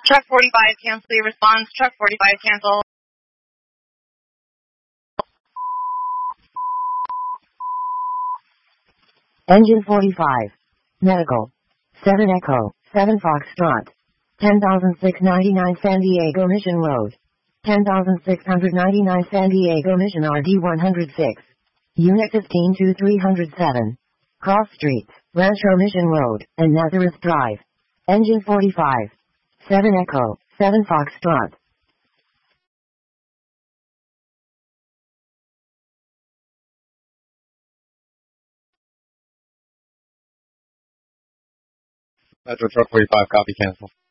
Truck 45, cancel your response. Truck 45, cancel. Engine 45. Medical. 7 Echo, 7 Foxtrot. 10,699 San Diego Mission Road. 10,699 San Diego Mission RD 106. Unit 15 to 307. Cross Streets, Rancho Mission Road, and Nazareth Drive. Engine 45. 7 Echo, 7 Foxtrot. Metro Truck 45, copy, cancel.